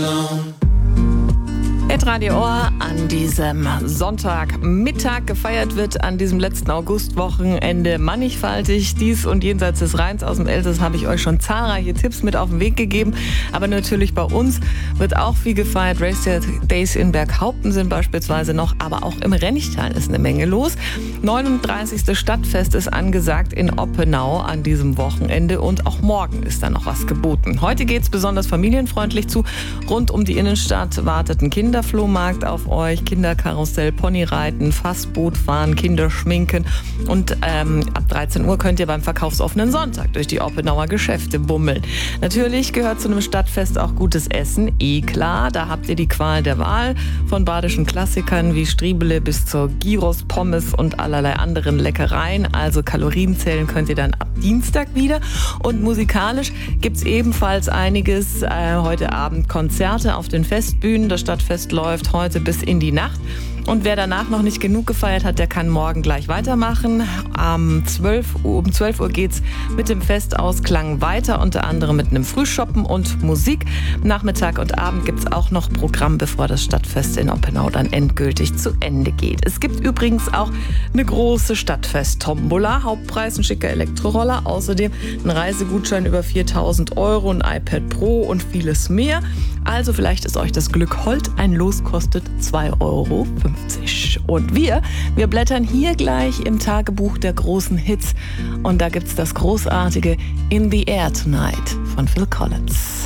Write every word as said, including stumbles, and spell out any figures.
Radio Ohr an diesem Sonntagmittag. Gefeiert wird an diesem letzten Augustwochenende mannigfaltig. Dies und jenseits des Rheins aus dem Elsass habe ich euch schon zahlreiche Tipps mit auf den Weg gegeben. Aber natürlich bei uns wird auch viel gefeiert. Race Days in Berghaupten sind beispielsweise noch, aber auch im Rennichtal ist eine Menge los. neununddreißigste Stadtfest ist angesagt in Oppenau an diesem Wochenende und auch morgen ist da noch was geboten. Heute geht es besonders familienfreundlich zu. Rund um die Innenstadt wartet ein Kinderflohmarkt auf euch, Kinderkarussell, Ponyreiten, Fassboot fahren, Kinderschminken und ähm, ab dreizehn Uhr könnt ihr beim verkaufsoffenen Sonntag durch die Oppenauer Geschäfte bummeln. Natürlich gehört zu einem Stadtfest auch gutes Essen, eh klar. Da habt ihr die Qual der Wahl von badischen Klassikern wie Striebele bis zur Gyros, Pommes und allerlei anderen Leckereien. Also Kalorien zählen könnt ihr dann ab Dienstag wieder. Und musikalisch gibt's ebenfalls einiges. Äh, heute Abend Konzerte auf den Festbühnen. Das Stadtfest läuft heute bis in die Nacht. Und wer danach noch nicht genug gefeiert hat, der kann morgen gleich weitermachen. Um zwölf Uhr, um zwölf Uhr geht's mit dem Festausklang weiter, unter anderem mit einem Frühschoppen und Musik. Nachmittag und Abend gibt's auch noch Programm, bevor das Stadtfest in Oppenau dann endgültig zu Ende geht. Es gibt übrigens auch eine große Stadtfest-Tombola. Hauptpreis ein schicker Elektroroller, außerdem ein Reisegutschein über viertausend Euro, ein iPad Pro und vieles mehr. Also vielleicht ist euch das Glück hold. Ein Los kostet zwei Euro fünfzig. Und wir, wir blättern hier gleich im Tagebuch der großen Hits. Und da gibt's das großartige In the Air Tonight von Phil Collins.